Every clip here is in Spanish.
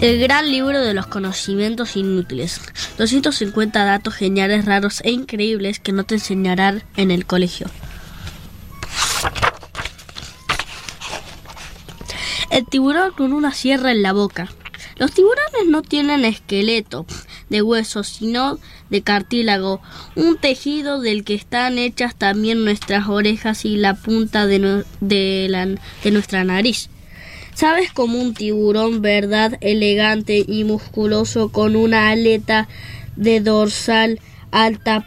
El gran libro de los conocimientos inútiles. 250 datos geniales, raros e increíbles que no te enseñarán en el colegio. El tiburón con una sierra en la boca. Los tiburones no tienen esqueleto de hueso, sino de cartílago, un tejido del que están hechas también nuestras orejas y la punta de nuestra nariz. ¿Sabes cómo un tiburón, verdad, elegante y musculoso con una aleta de dorsal alta?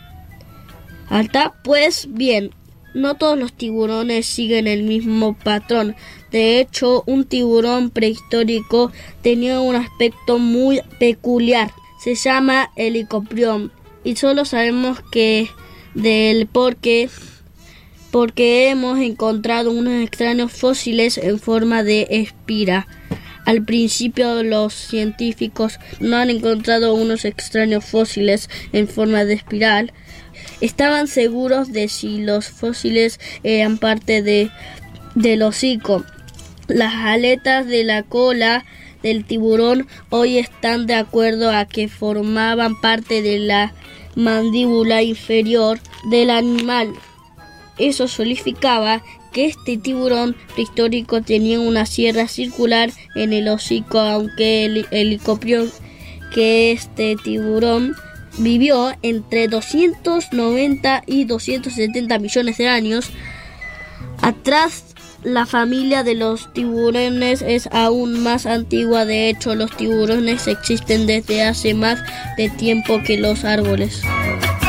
Pues bien, no todos los tiburones siguen el mismo patrón. De hecho, un tiburón prehistórico tenía un aspecto muy peculiar. Se llama helicoprión y solo sabemos que de él porque hemos encontrado unos extraños fósiles en forma de espira. Al principio los científicos no han encontrado unos extraños fósiles en forma de espiral. Estaban seguros de si los fósiles eran parte del hocico. Las aletas de la cola del tiburón hoy están de acuerdo a que formaban parte de la mandíbula inferior del animal. Eso significaba que este tiburón prehistórico tenía una sierra circular en el hocico, aunque el helicoprión que este tiburón vivió entre 290 y 270 millones de años atrás. La familia de los tiburones es aún más antigua. De hecho, los tiburones existen desde hace más de tiempo que los árboles.